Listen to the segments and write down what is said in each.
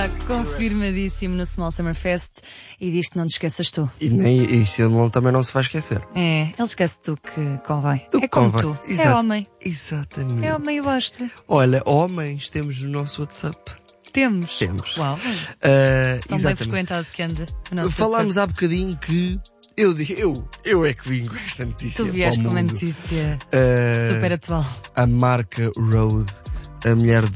Está confirmadíssimo no Small Summer Fest e disto não te esqueças tu. E nem isto ele também não se vai esquecer. É, ele esquece tu que convém. Do é que como convém. tu. Exato. É homem. Exatamente. É homem e basta. Olha, homens, temos no nosso WhatsApp. Temos. Tão Uau. Tão bem exatamente. frequentado que anda. o nosso Falámos WhatsApp. há bocadinho que eu é que vim com esta notícia. Tu vieste para o com uma mundo. notícia Uh, super atual. A marca Rode, a mulher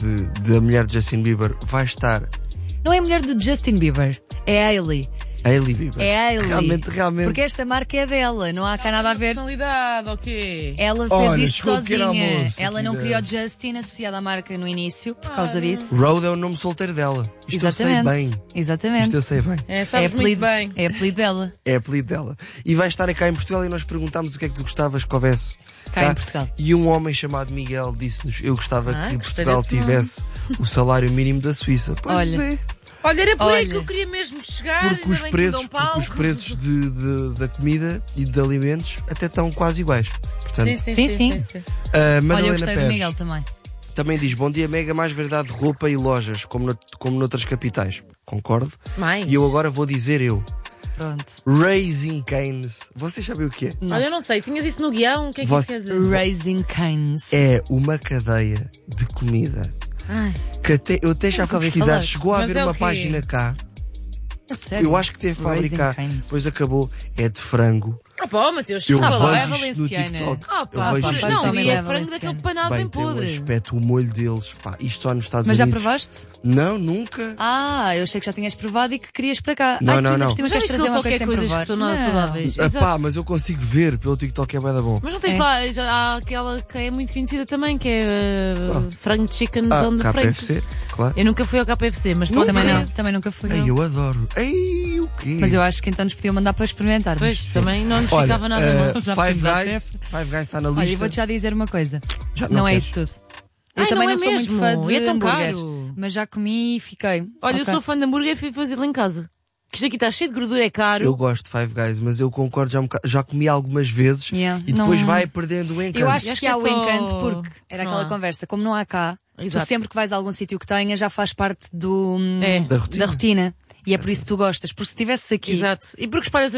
de Justin Bieber, vai estar. Não é a mulher do Justin Bieber, é a Hailey. Hailey Bieber. É a Hailey. Realmente. Porque esta marca é dela, não há cá nada a ver. Personalidade, ok. Ela fez Olha, isto chegou a pequena sozinha. almoço, Ela não que criou ideia. Justin associada à marca no início, por causa disso. Rode é o nome solteiro dela. Isto eu sei bem. Exatamente. Isto eu sei bem. É, sabes muito bem. É apelido dela. É apelido dela. E vai estar cá em Portugal e nós perguntámos o que é que tu gostavas que houvesse Cá em Portugal. E um homem chamado Miguel disse-nos: eu gostava que gostei Portugal desse nome. tivesse o salário mínimo da Suíça. Pois Olha. é. Olha, era por aí Olha. que eu queria mesmo chegar. Porque ainda os bem que me dão preços, palco. porque os preços da comida e de alimentos até estão quase iguais. Portanto, Sim. a Olha, eu Madalena gostei do Pérez Miguel também. também diz: bom dia, mega, mais variedade de roupa e lojas, como noutras capitais. Concordo. Mais. E eu agora vou dizer Pronto. Raising Cane's. Vocês sabem o que é? Olha, eu não sei, tinhas isso no guião? O que é que Você- isso quer dizer? Raising Cane's. É uma cadeia de comida Ai, que eu até já Nunca fui ouvi pesquisar. falar. Chegou a Mas haver é uma o quê? página cá. A sério? Eu acho que teve Raising fábrica, Cane's. depois acabou. É de frango. pá, Mateus. Eu Ah, vejo pá, é isto no valenciana. TikTok. Ah, Eu pá, vejo pá, isto pá, no não, também e é é frango valenciano. daquele panado Bem, bem tem um podre. aspecto, o molho deles, pá, isto só nos Estados Mas já Unidos. provaste? Não, nunca. Ah, eu achei que já tinhas provado e que querias para cá. Não, Ai, não, tu ainda não. por cima Mas já queres viste que trazer ele uma só quer coisa sem coisas provar? que são nada Não. saudáveis. Ah, Exato. pá, mas eu consigo ver pelo TikTok, é bué da bom. Mas não tens É. lá, já há aquela que é muito conhecida também, que é Frank Chicken on the KFC, Franks. claro. Eu nunca fui ao KFC, mas pode Também ser não, esse. também nunca fui. Ei, não. eu adoro. Ei, o quê? Mas eu acho que então nos podiam mandar para experimentar. Pois, também não nos Olha, ficava nada mal. Já Five podemos dar Guys está na lista. Olha, eu vou-te já dizer uma coisa. Já não é queres? isso tudo. Eu Ai, também não não é sou mesmo? muito fã de E é tão hambúrguer, caro. mas já comi e fiquei. Olha, eu Ok. sou fã de hambúrguer e fui fazê-lo em casa. Que isto aqui está cheio de gordura, é caro. Eu gosto de Five Guys, mas eu concordo, já comi algumas vezes Yeah, e depois não- vai perdendo o encanto. Eu acho Acho que que há é o só- encanto porque era não aquela há. conversa, como não há cá, Exato. tu sempre que vais a algum sítio que tenha já faz parte É. Da rotina. da rotina. E é por isso que tu gostas. Porque se estivesse aqui Exato. E porque espalhas